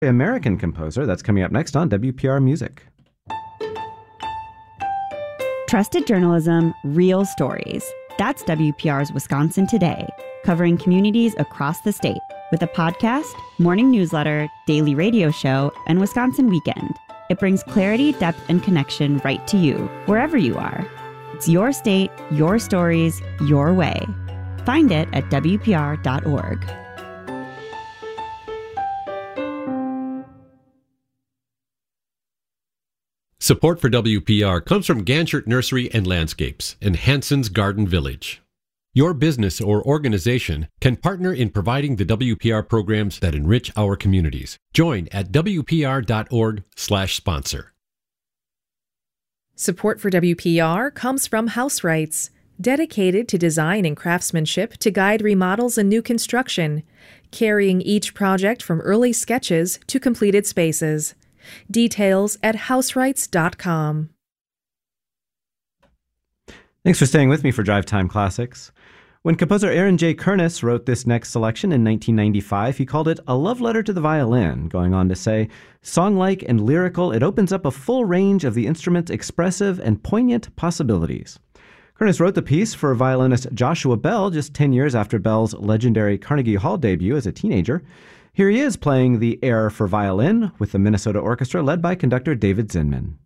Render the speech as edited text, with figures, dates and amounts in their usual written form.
American composer. That's coming up next on WPR Music. Trusted journalism, real stories. That's WPR's Wisconsin Today, covering communities across the state with a podcast, morning newsletter, daily radio show, and Wisconsin Weekend. It brings clarity, depth, and connection right to you, wherever you are. It's your state, your stories, your way. Find it at WPR.org. Support for WPR comes from Ganchert Nursery and Landscapes and Hanson's Garden Village. Your business or organization can partner in providing the WPR programs that enrich our communities. Join at WPR.org/sponsor. Support for WPR comes from House Rights, dedicated to design and craftsmanship to guide remodels and new construction, carrying each project from early sketches to completed spaces. Details at houserights.com. Thanks for staying with me for Drive Time Classics. When composer Aaron J. Kernis wrote this next selection in 1995, he called it a love letter to the violin, going on to say, song-like and lyrical, it opens up a full range of the instrument's expressive and poignant possibilities. Kernis wrote the piece for violinist Joshua Bell just 10 years after Bell's legendary Carnegie Hall debut as a teenager. Here he is playing the air for violin with the Minnesota Orchestra led by conductor David Zinman.